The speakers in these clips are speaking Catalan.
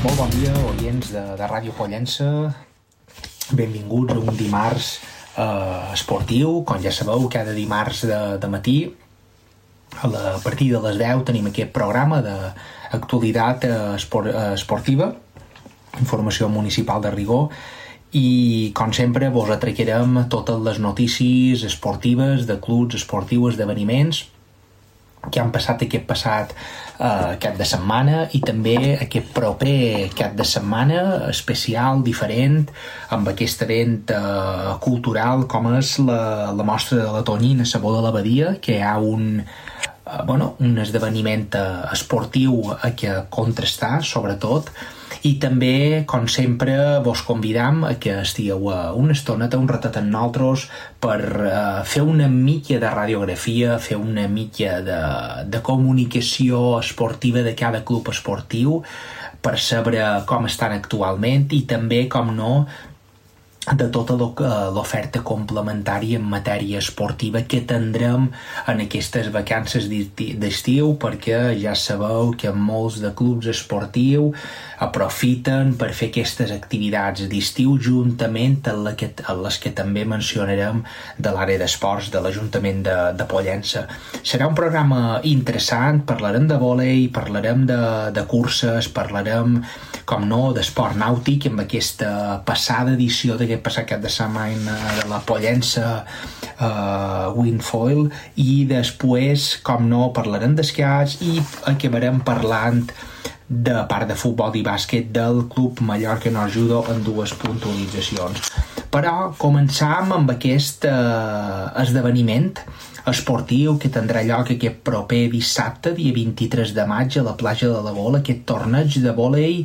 Molt bon dia, oients de Ràdio Pollença. Benvinguts a un dimarts esportiu. Com ja sabeu, cada dimarts de matí a partir de les 10 tenim aquest programa d'actualitat esportiva, informació municipal de rigor, i com sempre vos atraquerem totes les notícies esportives de clubs esportius, esdeveniments que han passat aquest passat cap de setmana i també aquest proper cap de setmana especial, diferent, amb aquest event cultural com és la mostra de la Tonyina a Sabó de l'Abadia, que hi ha un esdeveniment esportiu a què contrastar, sobretot, i també, com sempre, vos convidam a que estigueu una estoneta, un ratet amb nosaltres per fer una mica de radiografia, fer una mica de comunicació esportiva de cada club esportiu per saber com estan actualment i també, com no, de tota l'oferta complementària en matèria esportiva que tindrem en aquestes vacances d'estiu, perquè ja sabeu que molts de clubs esportius aprofiten per fer aquestes activitats d'estiu juntament amb les que també mencionarem de l'àrea d'esports de l'Ajuntament de Pollença. Serà un programa interessant, parlarem de vòlei, parlarem de curses, parlarem, com no, d'esport nàutic amb aquesta passada edició d'aquest passat cap de setmana de la Pollença Windfoil, i després, com no, parlarem d'escacs i acabarem parlant de part de futbol i bàsquet del Club Mallorca Nord Judo en dues puntualitzacions. Però començam amb aquest esdeveniment esportiu que tindrà lloc aquest proper dissabte, dia 23 de maig, a la platja de la Bola, aquest torneig de vòlei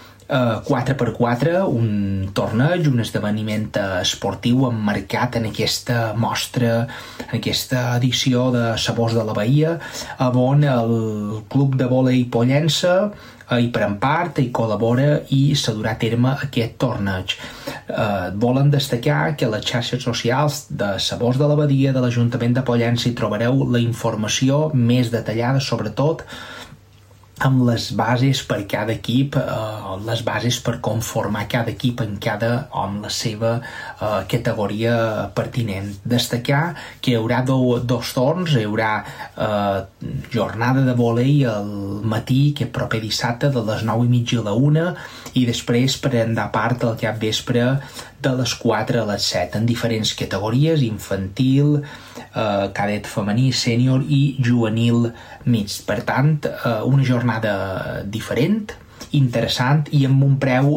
4x4, un torneig, un esdeveniment esportiu emmarcat en aquesta mostra, en aquesta edició de Sabors de la Bahia, on el Club de Vòlei Pollença hi pren part, hi col·labora i s'ha durà a terme aquest torneig. Volen destacar que a les xarxes socials de Sabors de la Badia de l'Ajuntament de Pollença hi trobareu la informació més detallada, sobretot amb les bases per cada equip, les bases per conformar cada equip amb la seva categoria pertinent. Destacar que hi haurà dos torns, hi haurà jornada de vòlei al matí, que proper dissabte, de les 9:30 a la 1, i després prendrà part al capvespre de les 4 a les 7, en diferents categories: infantil, cadet femení, sènior i juvenil mixt. Per tant, una jornada diferent, interessant i amb un preu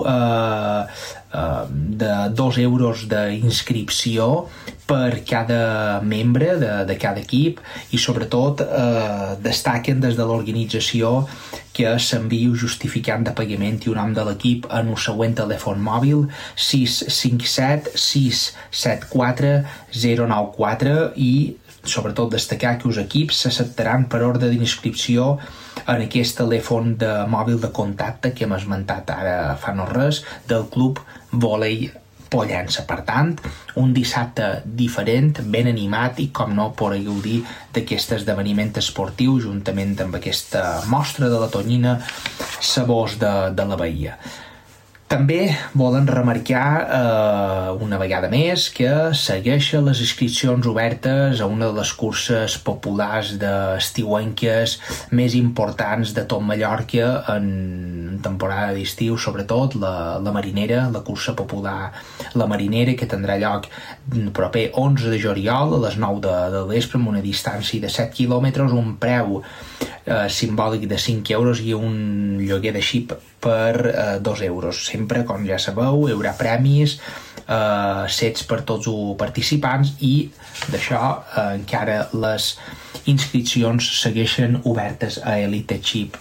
de 2 euros d'inscripció per cada membre de cada equip, i sobretot destaquen des de l'organització que s'enviï un justificant de pagament i un nom de l'equip en el següent telèfon mòbil 657 674 094, i sobretot destacar que els equips s'acceptaran per ordre d'inscripció en aquest telèfon de mòbil de contacte que hem esmentat ara fa no res del Club Vòlei Pollença. Per tant, un dissabte diferent, ben animat, i com no podreu gaudir d'aquest esdeveniment esportiu juntament amb aquesta mostra de la Tonyina Sabors de la Bahia. També volen remarcar una vegada més que segueixen les inscripcions obertes a una de les curses populars d'estiuenques més importants de tot Mallorca en temporada d'estiu, sobretot la Marinera, la cursa popular La Marinera, que tindrà lloc el proper 11 de juliol a les 9 del vespre, amb una distància de 7 quilòmetres, un preu simbòlic de 5 euros i un lloguer de xip per 2 euros. Sempre, com ja sabeu, hi haurà premis sets per tots els participants, i d'això encara les inscripcions segueixen obertes a elitechip.net.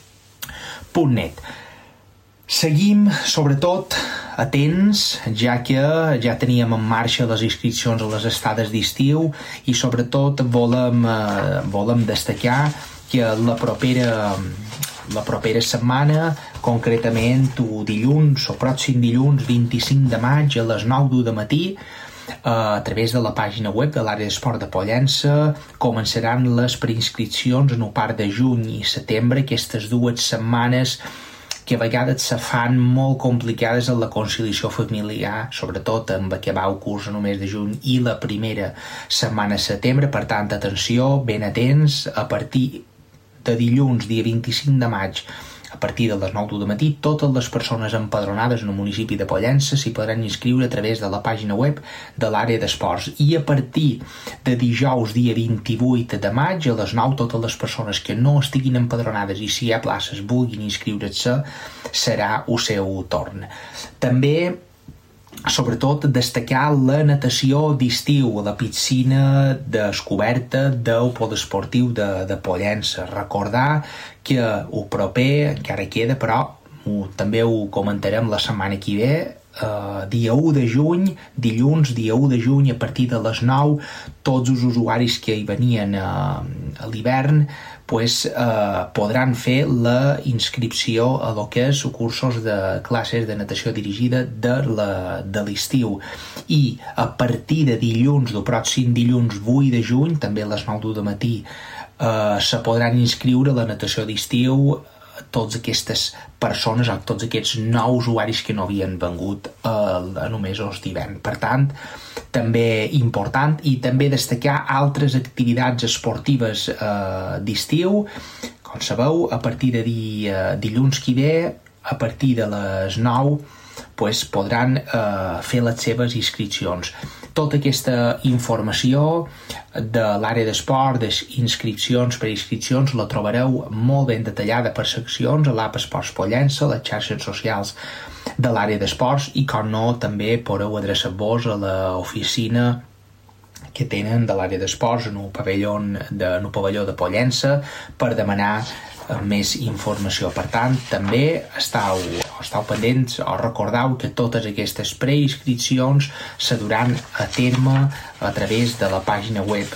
Seguim, sobretot, atents, ja que ja teníem en marxa les inscripcions a les estades d'estiu, i sobretot volem destacar que la propera setmana, concretament el pròxim dilluns 25 de maig a les 9 del matí, a través de la pàgina web de l'àrea d'esport de Pollença començaran les preinscripcions en el part de juny i setembre, aquestes dues setmanes que a vegades se fan molt complicades en la conciliació familiar, sobretot amb acabar el curs en el mes de juny i la primera setmana de setembre. Per tant, atenció, ben atents, a partir de dilluns, dia 25 de maig, a partir de les 9 del matí, totes les persones empadronades en el municipi de Pollença s'hi podran inscriure a través de la pàgina web de l'àrea d'esports. I a partir de dijous, dia 28 de maig, a les 9, totes les persones que no estiguin empadronades i si hi ha places vulguin inscriure-se, serà el seu torn. També, sobretot, destacar la natació d'estiu a la piscina descoberta del poliesportiu de Pollença. Recordar que el proper encara queda, però també ho comentarem la setmana que ve, dia 1 de juny, dilluns, dia 1 de juny, a partir de les 9, tots els usuaris que hi venien a l'hivern podran fer la inscripció a lo que és cursos de classes de natació dirigida de l'estiu. I a partir de dilluns, del pròxim dilluns 8 de juny, també a les 9 del matí, se podran inscriure a la natació d'estiu tots aquestes persones o tots aquests nous usuaris que no havien vengut en els mesos d'hivern. Per tant, també important, i també destacar altres activitats esportives d'estiu. Com sabeu, a partir de dilluns que ve, a partir de les 9, podran fer les seves inscripcions. Tota aquesta informació de l'àrea d'esport, d'inscripcions per inscripcions, la trobareu molt ben detallada per seccions a l'App Esports Pollença, les xarxes socials de l'àrea d'esports, i com no, també podeu adreçar-vos a l'oficina que tenen de l'àrea d'esports en el pavelló de Pollença per demanar més informació. Per tant, també estàu pendents o recordeu que totes aquestes preinscripcions se duran a terme a través de la pàgina web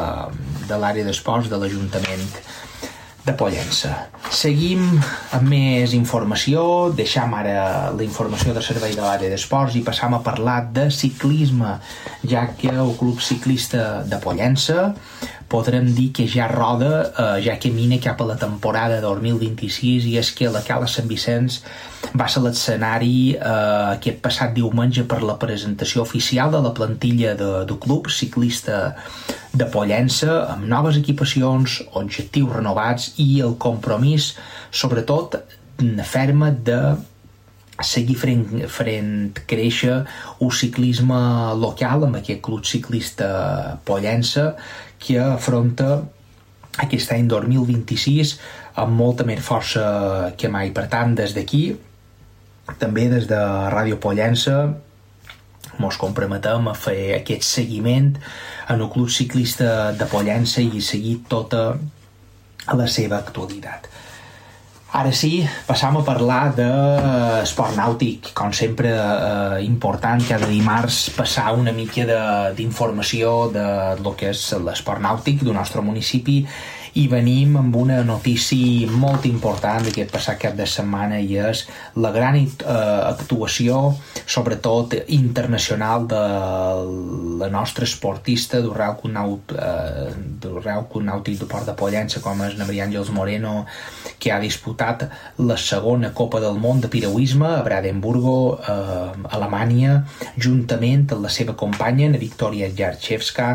de l'àrea d'esports de l'Ajuntament de Pollença. Seguim amb més informació, deixam ara la informació de servei de l'àrea d'esports i passam a parlar de ciclisme, ja que el Club Ciclista de Pollença podrem dir que ja roda, ja camina cap a la temporada 2026, i és que la Cala Sant Vicenç va ser l'escenari aquest passat diumenge per la presentació oficial de la plantilla del Club Ciclista de Pollença, amb noves equipacions, objectius renovats i el compromís, sobretot, ferma de seguir fent créixer el ciclisme local amb aquest Club Ciclista Pollença, que afronta aquest any 2026 amb molta més força que mai. Per tant, des d'aquí, també des de Ràdio Pollença, ens comprometem a fer aquest seguiment en el Club Ciclista de Pollença i seguir tota la seva actualitat. Ara sí, passam a parlar d'esport nàutic. Com sempre, important cada dimarts passar una mica d'informació de lo que és l'esport nàutic del nostre municipi, i venim amb una notícia molt important d'aquest passat cap de setmana, i és la gran actuació, sobretot internacional, de la nostra esportista del Real Club Nàutic de Port de Pollença, com és na Maria Àngels Moreno, que ha disputat la segona Copa del Món de piragüisme a Brandenburgo, Alemanya, juntament amb la seva companya, na Victoria Jarchewska,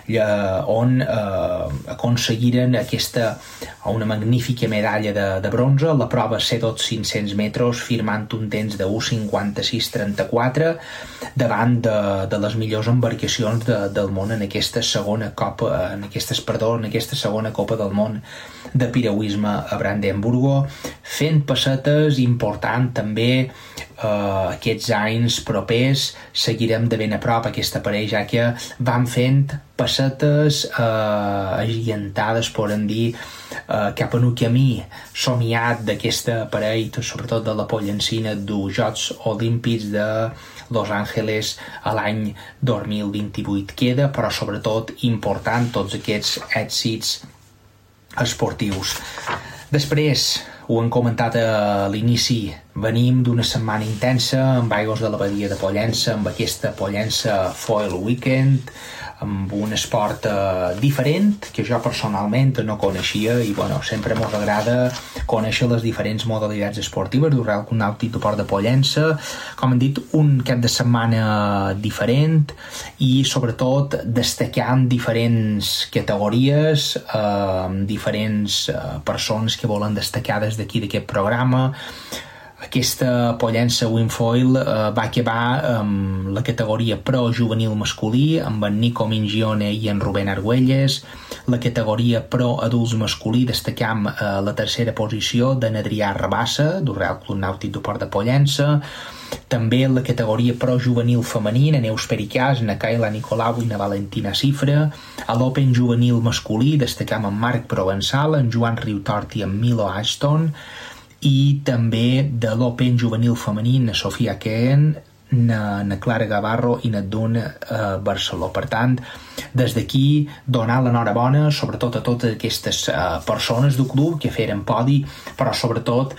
on aconseguiren una magnífica medalla de bronze a la prova C2 500 metres, firmant un temps de 1:56:34 davant de les millors embarcacions del món en aquesta segona Copa del Món de piragüisme a Brandenburgo, fent pessetes important. També aquests anys propers seguirem de ben a prop aquesta parella, ja que van fent pessetes agigantades, podem dir, cap en un camí somiat d'aquesta parella, sobretot de la Pollencina, dels Jocs Olímpics de Los Angeles a l'any 2028. Queda, però sobretot important, tots aquests èxits esportius. Després, ho hem comentat a l'inici, venim d'una setmana intensa amb aigües de la badia de Pollença, amb aquesta Pollença Foil Weekend, amb un esport diferent que jo personalment no coneixia i sempre mos agrada conèixer les diferents modalitats esportives del Real Club Nàutic de Port de Pollença. Com hem dit, un cap de setmana diferent i sobretot destacant diferents categories, diferents persones que volen destacar des d'aquí d'aquest programa. Aquesta Pollença Winfoil va acabar amb la categoria Pro Juvenil Masculí amb en Nico Mingione i en Rubén Argüelles. La categoria Pro Adults Masculí destacam la tercera posició d'en Adrià Rabassa del Real Club Nàutic de Port de Pollença. També la categoria Pro Juvenil Femení, na Neus Pericàs, na Kaila Nicolau i na Valentina Cifra. A l'Open Juvenil Masculí destacam en Marc Provençal, en Joan Riutort i en Milo Ashton. I també de l'Open Juvenil Femení na Sofia Keen, na Clara Gavarro i na Duna Barceló. Per tant, des d'aquí donar l'enhorabona sobretot a totes aquestes persones del club que feren podi, però sobretot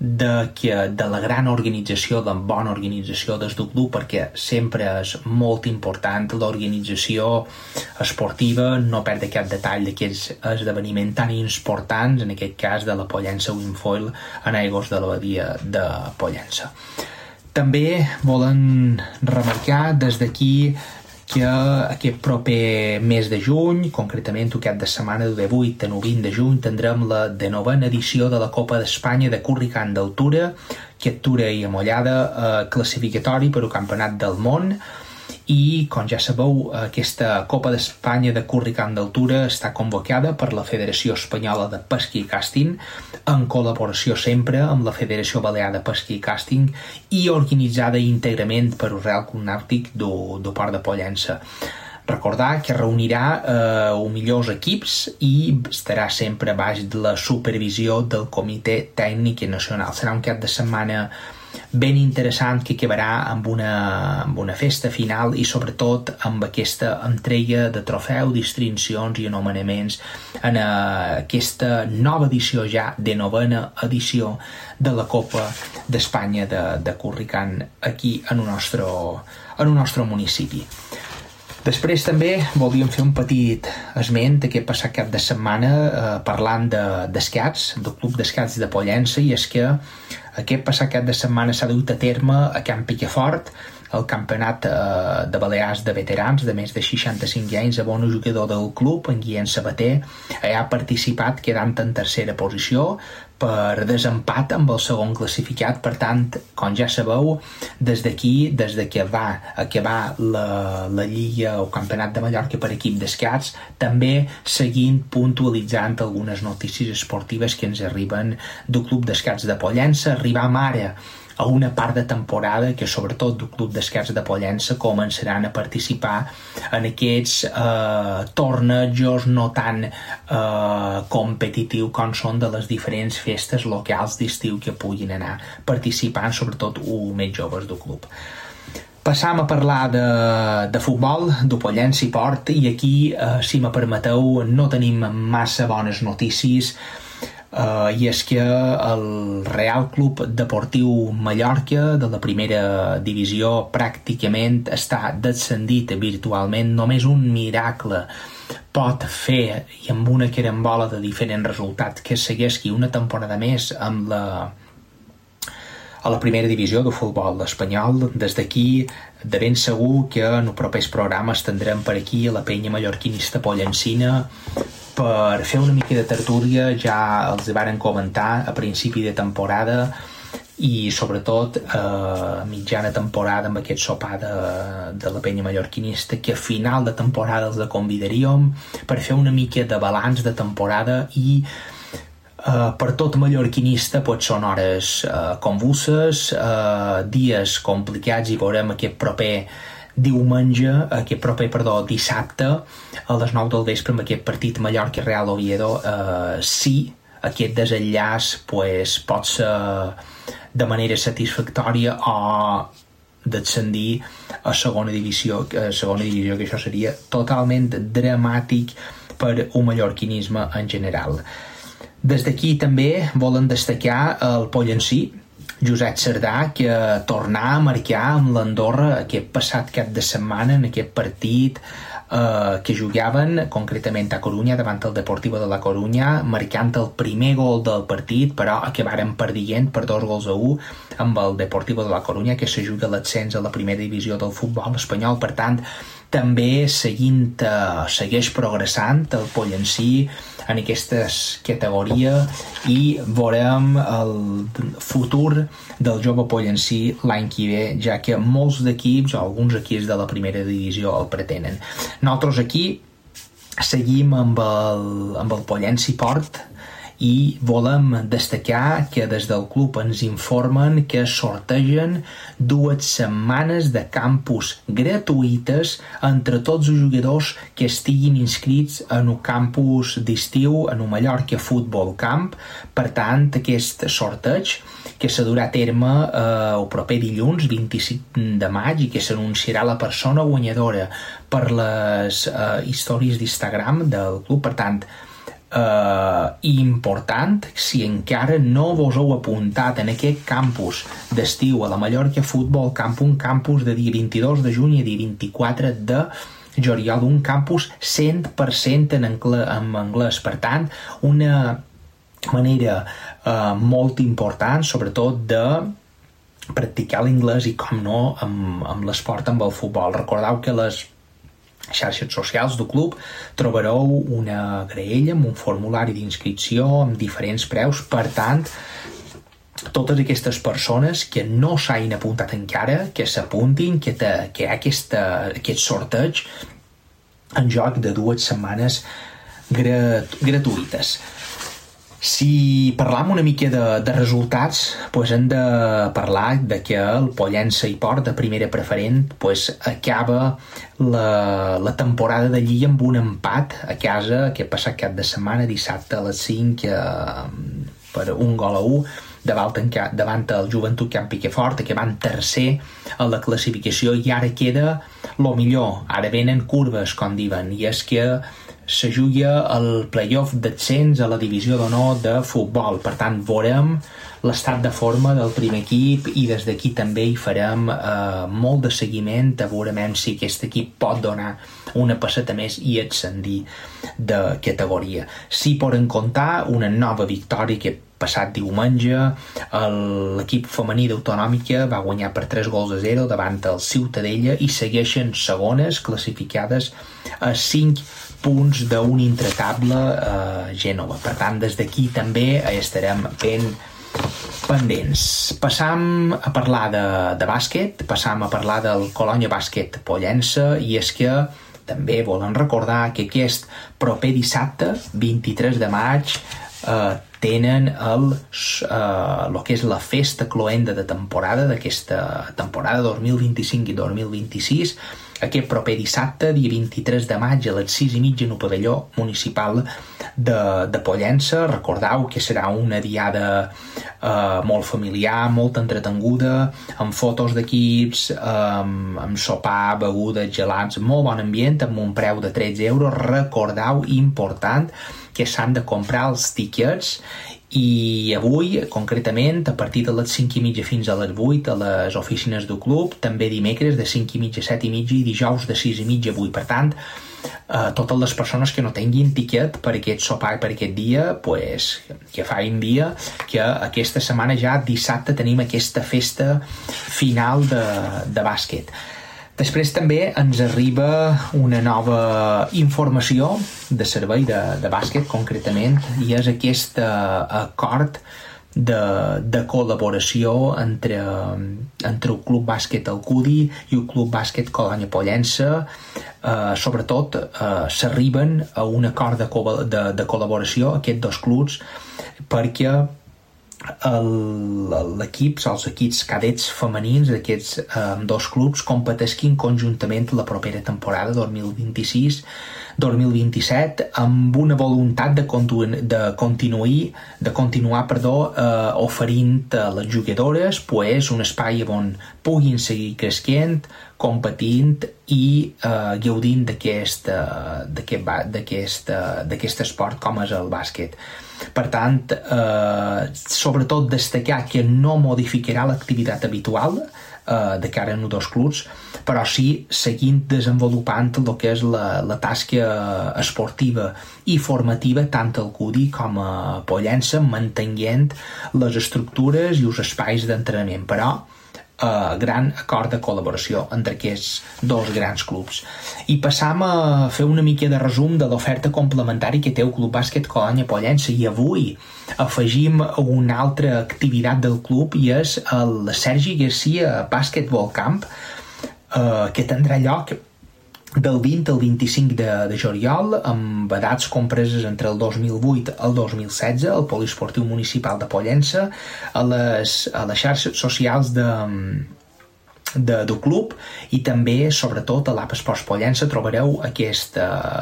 de la gran organització, de bona organització des del club, perquè sempre és molt important l'organització esportiva, no perdre cap detall d'aquests esdeveniments tan importants, en aquest cas de la Pollença Winfoil en aigües de la badia de Pollença. També volen remarcar des d'aquí que aquest proper mes de juny, concretament el cap de setmana de 8 a 20 de juny, tindrem la 19a edició de la Copa d'Espanya de Curricant d'Altura, que altura i amollada classificatori per al Campionat del Món. I, com ja sabeu, aquesta Copa d'Espanya de Curricant d'Altura està convocada per la Federació Espanyola de Pesca i Càsting, en col·laboració sempre amb la Federació Balear de Pesca i Càsting i organitzada íntegrament per el Real Club Nàutic de Port de Pollença. Recordar que reunirà millors equips i estarà sempre baix de la supervisió del Comitè Tècnic Nacional. Serà un cap de setmana ben interessant que acabarà amb una festa final i sobretot amb aquesta entrega de trofeu, distincions i anomenaments en aquesta nova edició ja, de 9a edició de la Copa d'Espanya de Curricant aquí en el nostre municipi. Després també volíem fer un petit esment d'aquest passat cap de setmana parlant d'escats, del Club d'Escats de Pollença, i és que aquest passat cap de setmana s'ha dut a terme a Camp Picafort el campionat de Balears de veterans de més de 65 anys a bon jugador del club, en Guillem Sabater, ha participat quedant en tercera posició per desempat amb el segon classificat. Per tant, com ja sabeu, des d'aquí, des de que va acabar la Lliga o Campionat de Mallorca per equip d'escats, també seguint puntualitzant algunes notícies esportives que ens arriben del Club d'Escats de Pollença. Arribam ara a una part de temporada que sobretot del Club d'Escats de Pollença començaran a participar en aquests tornejos no tan competitius com són de les diferents festes locals d'estiu que puguin anar participant, sobretot els més joves del club. Passam a parlar de futbol, de Pollença i Port, i aquí, si me permeteu, no tenim massa bones notícies. I és que el Real Club Deportiu Mallorca de la primera divisió pràcticament està descendit virtualment. Només un miracle pot fer, i amb una carambola de diferents resultats, que segueixi una temporada més amb a la primera divisió de futbol espanyol. Des d'aquí, de ben segur que en els propers programes tindrem per aquí a la penya mallorquinista pollencina per fer una mica de tertúlia. Ja els varen comentar a principi de temporada i sobretot a mitjana temporada amb aquest sopar de la penya mallorquinista, que a final de temporada els convidaríem per fer una mica de balanç de temporada i per tot mallorquinista són hores convulses, dies complicats, i veurem aquest proper dissabte a les 9 del vespre amb aquest partit Mallorca-Real Oviedo, si aquest desenllaç pot ser de manera satisfactòria o descendir a segona divisió, que això seria totalment dramàtic per un mallorquinisme en general. Des d'aquí també volen destacar el pollencí Josep Cerdà, que tornà a marcar amb l'Andorra aquest passat cap de setmana en aquest partit que jugaven concretament a Corunya davant el Deportivo de la Corunya, marcant el primer gol del partit, però acabaren perdent per 2-1 amb el Deportivo de la Corunya, que se juga l'ascens a la primera divisió del futbol espanyol. Per tant, també segueix progressant el Pollencí en aquesta categoria i veurem el futur del jove Pollencí l'any que ve, ja que molts d'equips o alguns equips de la primera divisió el pretenen. Nosaltres aquí seguim amb el Pollencí Port i volem destacar que des del club ens informen que sortegen 2 setmanes de campus gratuïtes entre tots els jugadors que estiguin inscrits en un campus d'estiu, en un Mallorca Futbol Camp. Per tant, aquest sorteig que se durà a terme el proper dilluns 25 de maig i que s'anunciarà la persona guanyadora per les històries d'Instagram del club. Per tant, important, si encara no vos heu apuntat en aquest campus d'estiu a la Mallorca Futbol Camp, un campus de dia 22 de juny a dia 24 de juliol, un campus 100% en anglès. Per tant, una manera molt important, sobretot de practicar l'anglès i, com no, amb l'esport, amb el futbol. Recordeu que les xarxes socials del club trobareu una graella amb un formulari d'inscripció amb diferents preus. Per tant, totes aquestes persones que no s'hagin apuntat encara, que s'apuntin, que hi ha aquest sorteig en joc de 2 setmanes gratuïtes. Si parlam una mica de resultats, doncs hem de parlar de que el Pollença i Port de primera preferent acaba la temporada de Lliga amb un empat a casa aquest passat cap de setmana, dissabte a les 5 per 1-1 davant el Joventut Can Piquefort, que van tercer a la classificació, i ara queda lo millor. Ara venen curves, com diuen, i és que se juga el playoff d'ascens a la divisió d'honor de futbol. Per tant, veurem l'estat de forma del primer equip i des d'aquí també hi farem molt de seguiment a veure si aquest equip pot donar una passeta més i ascendir de categoria. Si poden comptar una nova victòria que passat diumenge l'equip femení d'Autonòmica va guanyar per 3-0 davant el Ciutadella i segueixen segones, classificades a 5 punts d'un intratable Gènova. Per tant, des d'aquí també estarem ben pendents. Passam a parlar de bàsquet, passam a parlar del Colònia Bàsquet Pollença, i és que també volen recordar que aquest proper dissabte, 23 de maig, tenen el que és la festa cloenda de temporada d'aquesta temporada 2025 i 2026, aquest proper dissabte, dia 23 de maig, a les 6:30 en el pavelló municipal de Pollença. Recordeu que serà una diada molt familiar, molt entretenguda, amb fotos d'equips, amb sopar, begudes, gelats, molt bon ambient, amb un preu de 13 euros. Recordeu, important, que s'han de comprar els tiquets, i avui, concretament, a partir de les 5:30 fins a les 8 a les oficines del club, també dimecres de 5:30 a 7:30 i dijous de 6:30 a 8. Per tant, totes les persones que no tinguin tiquet per aquest sopar i per aquest dia, que facin via, que aquesta setmana ja dissabte tenim aquesta festa final de bàsquet. Després també ens arriba una nova informació de servei de bàsquet, concretament, i és aquest acord de col·laboració entre el Club Bàsquet Alcudi i el Club Bàsquet Colònia Pollença. Sobretot s'arriben a un acord de col·laboració aquests dos clubs perquè els equips cadets femenins d'aquests dos clubs competeixin conjuntament la propera temporada 2026-2027 amb una voluntat de continuar oferint a les jugadores un espai on puguin seguir creixent, competint i gaudint d'aquest esport com és el bàsquet. Per tant, sobretot destacar que no modificarà l'activitat habitual de cara a dos clubs, però sí seguint desenvolupant el que és la tasca esportiva i formativa tant al CUDI com a Pollença, mantenint les estructures i els espais d'entrenament, però gran acord de col·laboració entre aquests dos grans clubs. I passam a fer una mica de resum de l'oferta complementària que té el Club Bàsquet Colònia Pollença, i avui afegim una altra activitat del club i és el Sergi Garcia Basketball Camp, que tindrà lloc del 20 al 25 de juliol, amb edats compreses entre el 2008 al 2016, al Poliesportiu Municipal de Pollença, a les xarxes socials del club, i també, sobretot, a l'App Esports Pollença trobareu aquest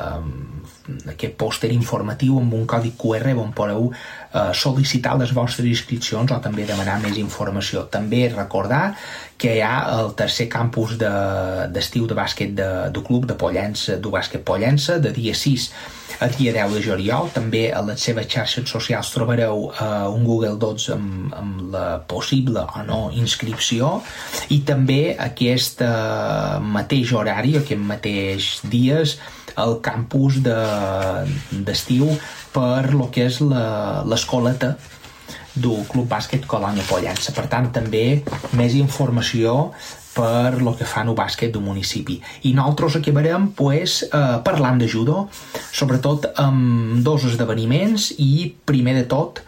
pòster informatiu amb un codi QR on podeu sol·licitar les vostres inscripcions o també demanar més informació. També recordar que hi ha el tercer campus d'estiu de bàsquet del club de Pollença, du bàsquet Pollença, de dia 6 a dia 10 de juliol. També a les seves xarxes socials trobareu un Google Docs amb la possible o no inscripció, i també aquest mateix horari, aquest mateix dies, el campus d'estiu per lo que és l'escoleta del Club Bàsquet Colònia Pollença. Per tant, també més informació per lo que fan el bàsquet del municipi. I nosaltres acabarem parlant de judo, sobretot amb dos esdeveniments, i primer de tot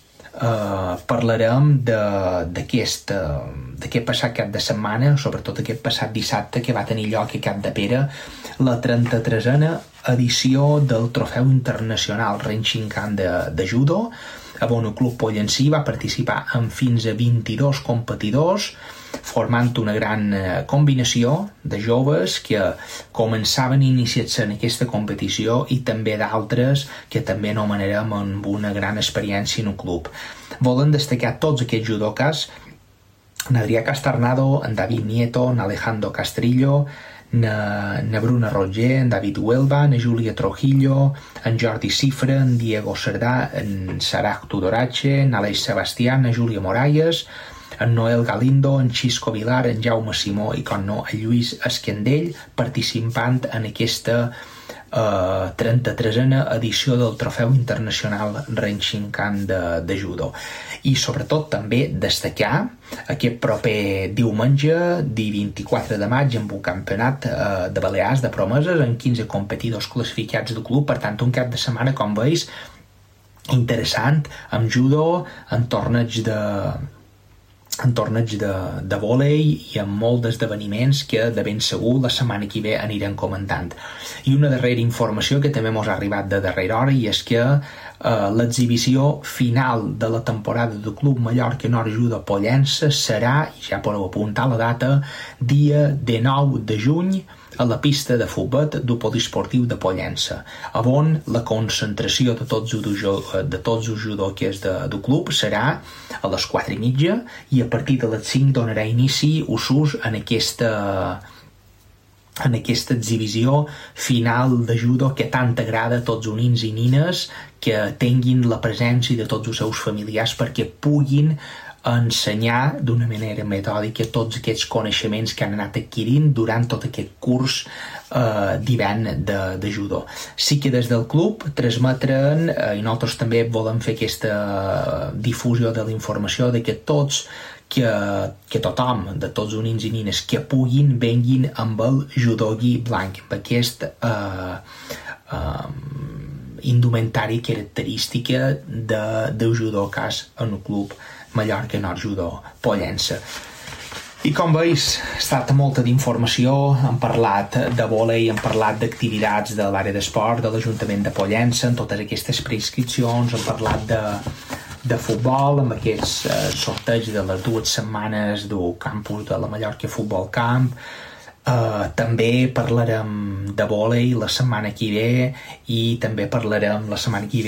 parlarem d'aquest passat cap de setmana, sobretot aquest passat dissabte, que va tenir lloc a Capdepera la 33a edició del Trofeu Internacional Renshinkan de Judo, on el Club Pollencí va participar amb fins a 22 competidors, formant una gran combinació de joves que començaven a iniciar-se en aquesta competició i també d'altres que també anomenarem amb una gran experiència en el club. Volen destacar tots aquests judocas: en Adrià Castarnado, en David Nieto, en Alejandro Castrillo, na Bruna Roger, en David Huelva, na Júlia Trujillo, en Jordi Cifra, en Diego Cerdà, en Sarah Tudorache, en Aleix Sebastià, na Júlia Moralles, en Noel Galindo, en Xisco Vilar, en Jaume Simó i, com no, en Lluís Esquendell, participant en aquesta 33a edició del Trofeu Internacional Renshinkan de Judo. I sobretot també destacar aquest proper diumenge, dia 24 de maig, amb un campionat de Balears de promeses amb 15 competidors classificats del club. Per tant, un cap de setmana, com veus, interessant, amb judo, en torneig de vòlei i amb molt d'esdeveniments que de ben segur la setmana que ve anirem comentant. I una darrera informació que també ens ha arribat de darrera hora, i és que l'exhibició final de la temporada del Club Mallorca Nord Judo Pollença serà, i ja podeu apuntar la data, dia 19 de juny a la pista de futbol del Poliesportiu de Pollença, on la concentració de tots els judokers del club serà a les 4:30, i a partir de les 5 donarà inici USUS en aquesta exhibició final de judo que tant agrada a tots els nins i nines, que tinguin la presència de tots els seus familiars perquè puguin ensenyar d'una manera metòdica tots aquests coneixements que han anat adquirint durant tot aquest curs d'hivern de judo. Sí que des del club transmetren, i nosaltres també volem fer aquesta difusió de la informació, de que tothom, de tots els nins i nines que puguin, venguin amb el judogi blanc, amb aquest indumentari característica del judokas en el club Mallorca Nord Judo Pollença. I com veus, ha estat molta d'informació. Hem parlat de vòlei, hem parlat d'activitats de l'àrea d'esport de l'Ajuntament de Pollença, en totes aquestes preinscripcions, hem parlat de futbol, amb aquests sorteig de les 2 setmanes del campus de la Mallorca Futbol Camp. També parlarem de vòlei la setmana que ve, i també parlarem la setmana que ve